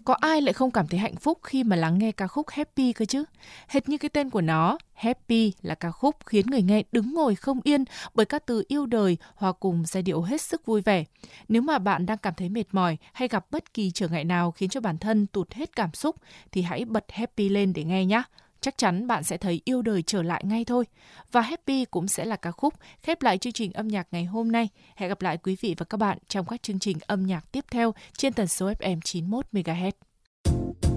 Có ai lại không cảm thấy hạnh phúc khi mà lắng nghe ca khúc Happy cơ chứ? Hệt như cái tên của nó, Happy là ca khúc khiến người nghe đứng ngồi không yên bởi các từ yêu đời hòa cùng giai điệu hết sức vui vẻ. Nếu mà bạn đang cảm thấy mệt mỏi hay gặp bất kỳ trở ngại nào khiến cho bản thân tụt hết cảm xúc thì hãy bật Happy lên để nghe nhé. Chắc chắn bạn sẽ thấy yêu đời trở lại ngay thôi. Và Happy cũng sẽ là ca khúc khép lại chương trình âm nhạc ngày hôm nay. Hẹn gặp lại quý vị và các bạn trong các chương trình âm nhạc tiếp theo trên tần số FM 91 MHz.